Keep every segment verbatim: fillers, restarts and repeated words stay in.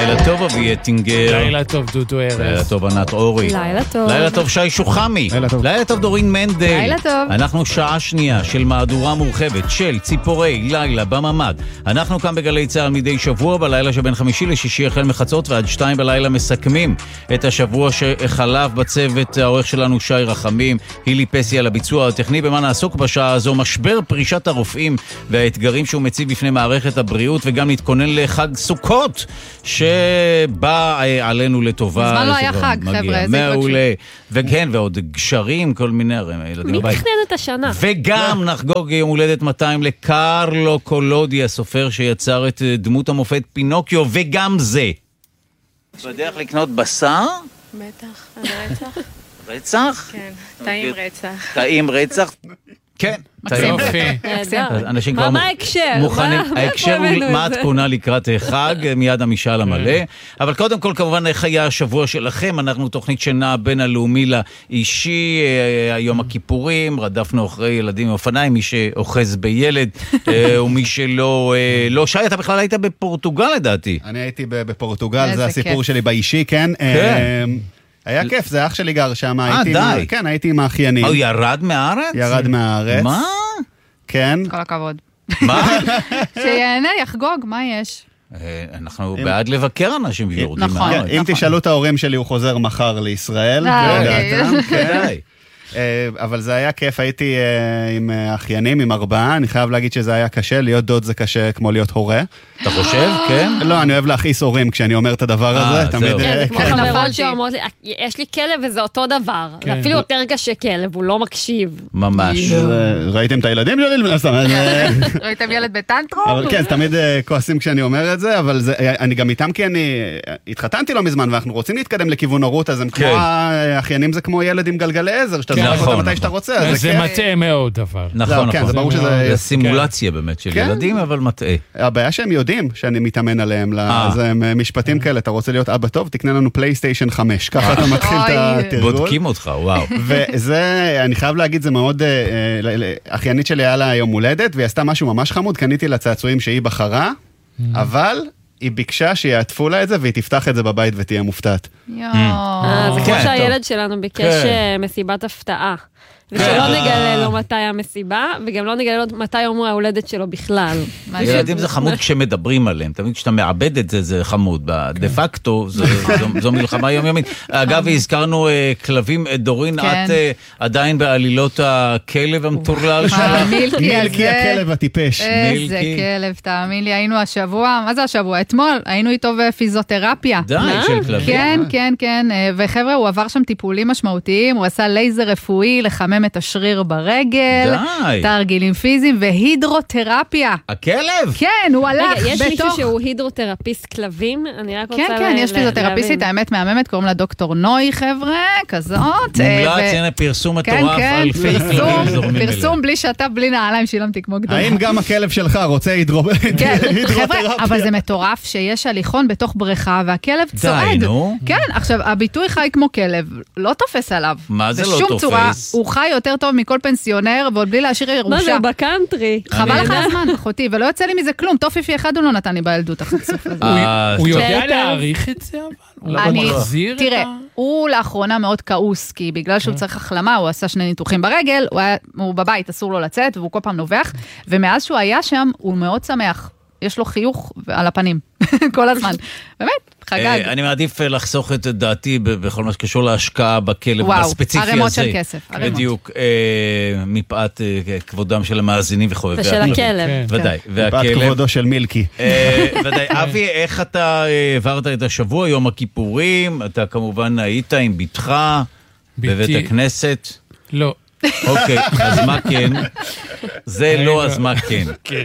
לילה טוב אבי אטינגר. לילה טוב דודו ארז. לילה טוב ענת אורי. לילה טוב. לילה טוב שי שוחמי. לילה טוב. לילה טוב דורין מנדל. לילה טוב. אנחנו שעה שנייה של מהדורה מורחבת של ציפורי לילה בממד. אנחנו כאן בגלי צהל מדי שבוע בלילה שבין חמישי לשישי החל מחצות ועד שתיים בלילה מסכמים את השבוע שחלף בצוות. העורך שלנו שי רחמים, הילי פסי על הביצוע הטכני. במה נעסוק בשעה הזו? משבר פרישת הרופאים והאתגרים שהוא מציב בפני מערכת הבריאות, וגם להתכונן לחג סוכות שבא עלינו לטובה. זמן לא היה חג, חבר'ה, איזה מעולה. וכן, ועוד גשרים, כל מיני ילדים מי בבית. תכנן את השנה? וגם נחגוג יום הולדת מאתיים לקרלו קולודי, הסופר שיצר את דמות המופת פינוקיו, וגם זה. בדרך לקנות בשר? בטח, רצח. רצח? כן, טעים רצח. טעים רצח? כן. אנשים כבר מה ההקשר? מוכנים. ההקשר הוא מה את קונה לקראת חג, מיד המשאל המלא. אבל קודם כל, כמובן, איך היה השבוע שלכם? אנחנו תוכנית שנעה בין הלאומי לאישי, היום הכיפורים, רדפנו אחרי ילדים מאופניים, מי שאוחז בילד, ומי שלא... לא, שי, אתה בכלל היית בפורטוגל, לדעתי. אני הייתי בפורטוגל, זה הסיפור שלי באישי, כן. היה כיף, זה אח שלי גר שם. אה, די. כן, הייתי עם האחיינים. הוא ירד מהארץ? ירד מהארץ. מה? כן. כל הכבוד. מה? שיהנה, יחגוג, מה יש? אנחנו בעד לבקר אנשים שיורדים מהארץ. אם תשאלו את ההורים שלי, הוא חוזר מחר לישראל. כדאי. אבל זה היה כיף, הייתי עם אחיינים, עם ארבעה, אני חייב להגיד שזה היה קשה, להיות דוד זה קשה כמו להיות הורה. אתה חושב? כן? לא, אני אוהב להכעיס הורים כשאני אומר את הדבר הזה, תמיד... זה כמו חברות שאומרות לי, יש לי כלב וזה אותו דבר, זה אפילו יותר קשה כלב, הוא לא מקשיב. ממש. ראיתם את הילדים שלי? ראיתם ילד בטנטרום? כן, זה תמיד כועסים כשאני אומר את זה, אבל אני גם איתם כי אני התחתנתי לא מזמן, ואנחנו רוצים להתקדם לכיוון הורות, אז הם כמו האחיינים זה כמו ילד עם גלגלי עזר, שאתה זורק אותם מתי שאתה רוצה. זה מטעה מאוד אבל. נכון, נכון. זה סימולציה באמת של ילדים, אבל מטעה. הבעיה שהם יודעים שאני מתאמן עליהם, זה משפטים כאלה, אתה רוצה להיות אבא טוב, תקנה לנו פלייסטיישן חמש, ככה אתה מתחיל את התרגול. בודקים אותך, וואו. וזה, אני חייב להגיד, זה מאוד, אחיינית שלי היה לה יום הולדת, והיא עשתה משהו ממש חמוד, קניתי לה צעצועים שהיא בחרה, אבל היא ביקשה שיעטפו לה את זה, והיא תפתח את זה בבית ותהיה מופתעת. זה כמו שהילד שלנו ביקש מסיבת הפתעה. ושלא נגלה לו מתי המסיבה, וגם לא נגלה לו מתי יום ההולדת שלו בכלל. ילדים זה חמוד כשמדברים עליהם, תמיד כשאתה מאבד את זה, זה חמוד. דה פקטו, זו מלחמה יומיומית. אגב, הזכרנו כלבים, דורין, את עדיין בעלילות הכלב המטורלל שלך? מילקי הכלב הטיפש. איזה כלב, תאמין לי, היינו השבוע, מה זה השבוע? אתמול, היינו איתו בפיזיותרפיה. די, של כלבים. כן, כן, כן, וחבר'ה, הוא עבר שם טיפולים משמעותיים, הוא עשה לייזר רפואי לחמם את השריר ברגל, תרגילים פיזיים והידרותרפיה. הכלב? כן, הוא הלך בתוך... יש מישהו שהוא הידרותרפיסט כלבים? אני רק רוצה כן, כן, יש פיזיותרפיסטית, האמת מהממת, קוראים לה דוקטור נוי, חבר'ה, כזאת. מומלץ, הנה פרסום מטורף, אלפי כלבים זורמים אליה. פרסום בלי שאתה, בלי נעליים, שילמתי כמו גדולה. האם גם הכלב שלך רוצה הידרותרפיה? חבר'ה, אבל זה מטורף שיש הליכון בתוך בריכה, והכלב צועד. די, נו. כן, עכשיו, הביטוי חי כמו כלב, לא תופס עליו. מה זה לא בשום תופס? צורה, הוא חי יותר טוב מכל פנסיונר, ועוד בלי להשאיר ירושה. מה זה, בקאנטרי? חבל לך הזמן, אחותי, ולא יוצא לי מזה כלום. טופיפי אחד הוא לא נתן לי בילדות אחת סוף הזה. הוא יודע להעריך את זה, אבל? הוא מחזיר את ה... תראה, הוא לאחרונה מאוד כעוס, כי בגלל שהוא צריך החלמה, הוא עשה שני ניתוחים ברגל, הוא בבית, אסור לו לצאת, והוא כל פעם נובח, ומאז שהוא היה שם, הוא מאוד שמח. יש לו חיוך על הפנים, כל הזמן. באמת, חגג. אני מעדיף לחסוך את דעתי בכל מה שקשור להשקעה בכלב הספציפי הזה. ערימות של כסף. בדיוק, מפאת כבודם של המאזינים וחובבי. ושל הכלב. ודאי. מפאת כבודו של מילקי. ודאי. אבי, איך אתה העברת את השבוע, יום הכיפורים? אתה כמובן היית עם ביתך בבית הכנסת? לא. אוקיי, אז מה כן? זה לא, אז מה כן? כן.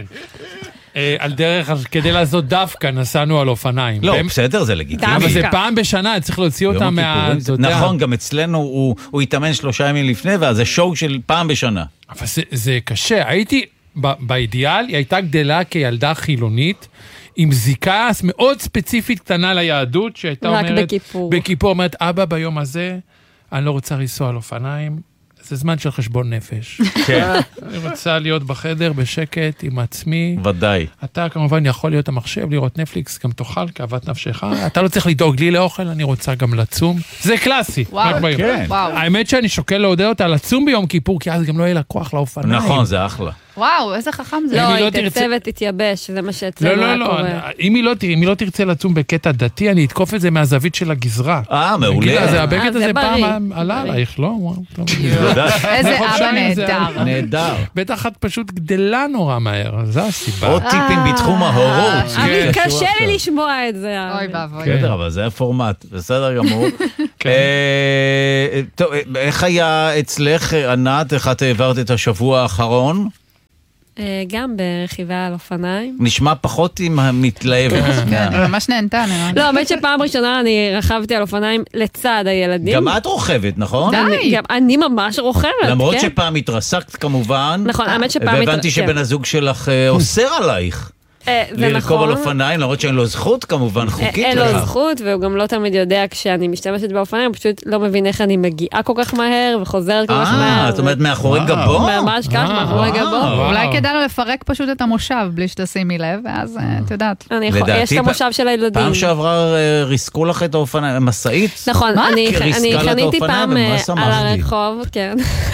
על דרך, כדי לעשות דווקא, נסענו על אופניים. לא, בסדר, זה לגיטימי. אבל זה פעם בשנה, צריך להוציא אותה מה... נכון, גם אצלנו הוא התאמן שלושה ימים לפני, ואז זה שואו של פעם בשנה. אבל זה קשה. הייתי, באידיאל, היא הייתה גדלה כילדה חילונית, עם זיקה מאוד ספציפית קטנה ליהדות, שהייתה אומרת... רק בכיפור. בכיפור, אומרת, אבא ביום הזה, אני לא רוצה לנסוע על אופניים, זה זמן של חשבון נפש. כן. אני רוצה להיות בחדר בשקט עם עצמי. ודאי. אתה כמובן יכול להיות המחשב, לראות נטפליקס, גם תאכל כאוות נפשך. אתה לא צריך לדאוג לי לאוכל, אני רוצה גם לצום. זה קלאסי. וואו, כן. וואו. האמת שאני שוקל לעודד אותה לצום ביום כיפור, כי אז גם לא יהיה לה כוח לאופניים. נכון, זה אחלה. וואו, איזה חכם זה. אם לא, היא לא היא תרצה- תצא ותתייבש, זה מה לא, שאצלנו לא, היה לא, קורה. אם היא לא ת- אם היא לא תרצה לצום בקטע דתי, אני אתקוף את זה מהזווית של הגזרה. אה, גילה, מעולה. זה הבגד אה, זה הזה בריא. פעם עלה בריא. עלייך, לא? וואו, טוב. ודאי. איזה אבא חודשיים זה נהדר. נהדר. בטח את פשוט גדלה נורא מהר, זו הסיבה. עוד טיפים בתחום ההורות. אני, כן. קשה לי לשמוע את זה. אוי ואבוי. בסדר, אבל זה הפורמט, בסדר גמור. כן. אה, טוב, איך היה אצלך, ענת, איך את העברת את השבוע האחרון? אה, גם ברכיבה על אופניים. נשמע פחות עם המתלהבת. כן, היא ממש נהנתה, נראה לי. לא, האמת שפעם ראשונה אני רכבתי על אופניים לצד הילדים. גם את רוכבת, נכון? די. אני, גם, אני ממש רוכבת, למרות כן. שפעם התרסקת כמובן, נכון, האמת שפעם... והבנתי התר- שבן כן. הזוג שלך אה, אוסר עלייך אה, זה לרכוב על נכון. אופניים, למרות שאין לו זכות כמובן, חוקית אין לו לכך. זכות, והוא גם לא תמיד יודע כשאני משתמשת באופניים, הוא פשוט לא מבין איך אני מגיעה כל כך מהר וחוזרת כל כך מהר. אה, זאת אומרת מאחורי וואו. גבו? ממש כך, אה, מאחורי וואו. גבו. וואו. אולי כדאי לו לפרק פשוט את המושב בלי שתשימי לב, ואז אה, את יודעת. אני יכול- לדעתי, יש את המושב של הילדים. פעם שעברה אה, ריסקו לך את האופניים, משאית? נכון, מה? אני כי ריסקה אני לה את חניתי האופניים, פעם ומה אה, על שמחתי. הרחוב, כן.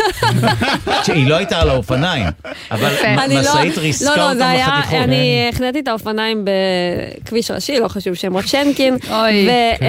היא לא הייתה על האופניים, אבל אני לא- משאית ריסקה לא, לא, אותם זה היה, לחתיכות. אני החניתי את האופניים בכביש ראשי, לא חשוב שמות שנקין, אוי.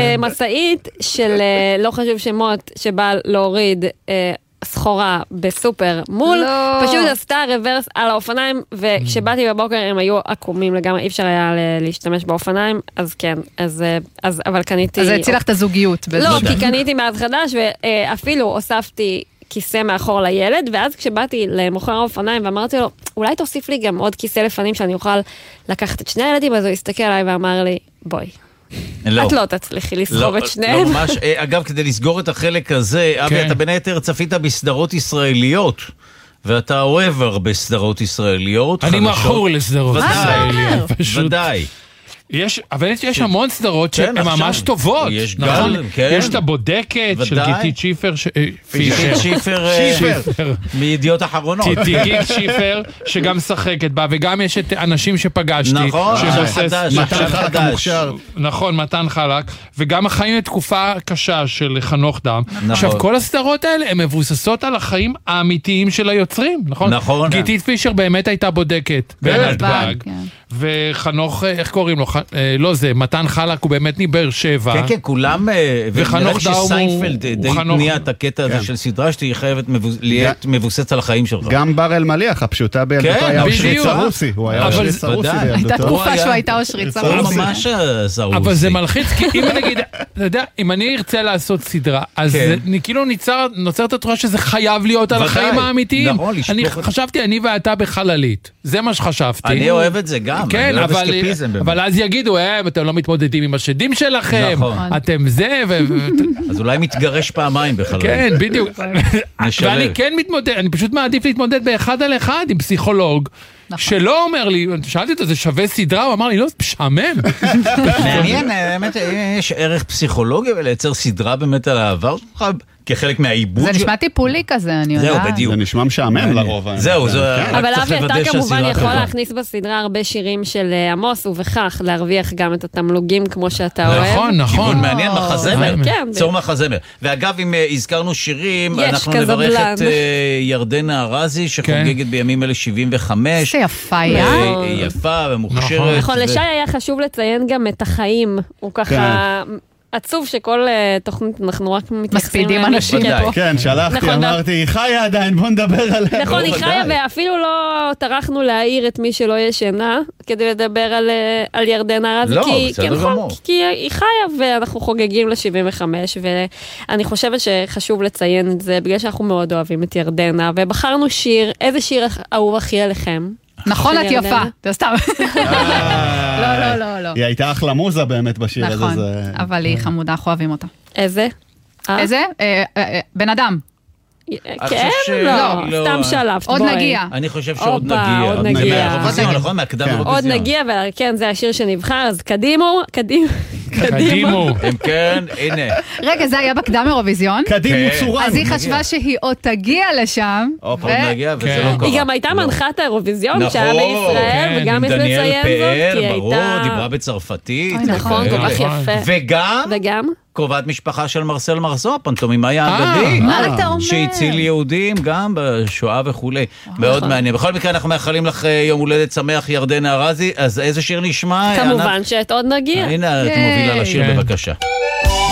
ומשאית של אה, לא חשוב שמות שבא להוריד אה, סחורה בסופר מול, לא. פשוט עשתה רוורס על האופניים, וכשבאתי בבוקר הם היו עקומים לגמרי, אי אפשר היה ל- להשתמש באופניים, אז כן, אז, אה, אז אבל קניתי... אז זה הציל לך את הזוגיות. לא, באיזשהו- כי קניתי מאז חדש, ואפילו הוספתי כיסא מאחור לילד, ואז כשבאתי למוכר האופניים ואמרתי לו, אולי תוסיף לי גם עוד כיסא לפנים שאני אוכל לקחת את שני הילדים, אז הוא הסתכל עליי ואמר לי, בואי, לא. את לא תצליחי לסחוב לא, את שניהם. לא ממש, אה, אגב, כדי לסגור את החלק הזה, אבי, כן. אתה בין היתר צפית בסדרות ישראליות, ואתה אוהב הרבה סדרות ישראליות. אני חדשות. מכור לסדרות ודאי, ישראליות, פשוט. ודאי. יש, אבל יש- יש המון סדרות כן, שהן עכשיו. ממש טובות. יש נכון? גל, כן. יש את הבודקת של ודאי. גיתית שיפר, ש- אה, פישר. גיתית שיפר, אה, שיפר. מידיעות אחרונות. גיתית שיפר, שגם משחקת בה, וגם יש את אנשים שפגשתי. נכון, עכשיו שמבוסס- חדש, מתן עכשיו חלק חדש. המוכשר. נכון, מתן חלק, וגם החיים לתקופה קשה של חנוך דם. עכשיו, כל הסדרות האלה הן מבוססות על החיים האמיתיים של היוצרים, נכון? נכון. גיתית פישר באמת הייתה בודקת בנתב"ג, בנתב"ג, כן. וחנוך, איך קוראים לו? ח- אה, לא זה, מתן חלק הוא באמת מבאר שבע. כן, כן, כולם, אה, וחנוך ונראה לי דאום הוא- שסיינפלד הוא די חנוך- תניע את הקטע הזה כן. של סדרה שתהיה חייבת מבוס- להיות מבוססת על החיים שלך. גם בר אלמליח, הפשוטה בילדותו כן, היה אושריץ בדיוק. הרוסי. הוא היה אבל אושריץ זה- הרוסי ודאי. בילדותו. הייתה תקופה היה- שהוא הייתה אושריץ הוא הרוסי. ממש זרוסי. אבל זה מלחיץ, כי אם נגיד, אתה יודע, אם אני ארצה לעשות סדרה, אז כן. זה- אני כאילו ניצר- נוצרת התחושה שזה חייב להיות על ודאי. החיים האמיתיים. נכון, לשפוך אני את- חשבתי, אני ואתה בחללית. זה מה שחשבתי. אני אוהב את זה גם. כן, אני אוהב אבל, אסקפיזם באמת. אבל אז יגידו, אה, אתם לא מתמודדים עם השדים שלכם, נכון. אתם זה, ו... ו- אז אולי מתגרש פעמיים בכלל. כן, בדיוק. נשלב. ואני כן מתמודד, אני פשוט מעדיף להתמודד באחד על אחד עם פסיכולוג, שלא אומר לי, שאלתי אותו, זה שווה סדרה? הוא אמר לי, לא, זה משעמם. מעניין, האמת, יש ערך פסיכולוגי ולייצר סדרה באמת על העבר שלך, כחלק מהעיבוד. זה של- נשמע טיפולי כזה, אני זהו, יודעת. בדיוק. זה נשמע משעמם לרוב. האמת. זהו, זה... כן. רק אבל צריך אבי, לוודא אתה כמובן שהסדרה יכול טובה. להכניס בסדרה הרבה שירים של אה, עמוס, ובכך להרוויח גם את התמלוגים כמו שאתה אוהב. נכון, נכון. כיוון מעניין, מחזמר. כן, צור מחזמר. ואגב, אם אה, הזכרנו שירים, יש, אנחנו קזבלן. נברך את אה, ירדנה ארזי, שחוגגת בימים אלה שבעים וחמש. איזה יפה היא, אה, אה? יפה ומוכשרת. נכון. נכון, ו- לשי היה חשוב לציין גם את החיים. הוא ככה עצוב שכל אה, תוכנית אנחנו רק מתייחסים... מספידים להם. אנשים כן. פה. כן, שלחתי, נכון, אמרתי, היא חיה עדיין, בוא נדבר עליה. נכון, היא ודאי. חיה, ואפילו לא טרחנו להעיר את מי שלא ישנה, כדי לדבר על, אה, על ירדנה ארזי. לא, כי- בסדר כי נכון, גמור. כי היא חיה, ואנחנו חוגגים ל-שבעים וחמש, ואני חושבת שחשוב לציין את זה, בגלל שאנחנו מאוד אוהבים את ירדנה, ובחרנו שיר, איזה שיר אהוב הכי עליכם? נכון, את של יפה. ירדנה. זה סתם. לא, לא, לא, לא. היא הייתה אחלה מוזה באמת בשיר הזה. נכון, זה- אבל היא חמודה, אנחנו אוהבים אותה. איזה? אה? איזה? אה, אה, אה, בן אדם. כן, לא, סתם שלפת. עוד נגיע. אני חושב שעוד הופה, נגיע. עוד נגיע. מהאירוויזיון, נכון? מהקדם אירוויזיון. עוד נגיע, וכן, זה השיר שנבחר, אז קדימו, קדימו. קדימו. אם כן, הנה. רגע, זה היה בקדם אירוויזיון? קדימו צורן. אז היא חשבה שהיא עוד תגיע לשם. עוד נגיע, וזה לא קרה. היא גם הייתה מנחת האירוויזיון שהיה בישראל, וגם יש עם דניאל לציין זאת, כי פאר, היא ברור, הייתה... דיברה בצרפתית. נכון, כל כך יפה. וגם... וגם? קרובת משפחה של מרסל מרזו, הפנטומימאי האגדי. מה אתה אומר? שהציל יהודים גם בשואה וכולי. מאוד מעניין. בכל מקרה אנחנו מאחלים לך יום הולדת שמח ירדנה ארזי, אז איזה שיר נשמע? כמובן שאת עוד נגיע. הנה, את מובילה לשיר בבקשה.